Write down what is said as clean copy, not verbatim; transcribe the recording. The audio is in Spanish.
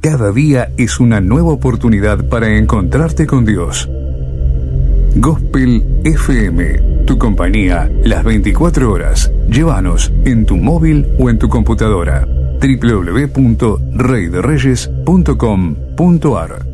Cada día es una nueva oportunidad para encontrarte con Dios. Gospel FM, tu compañía las 24 horas. Llévanos en tu móvil o en tu computadora. www.reydereyes.com.ar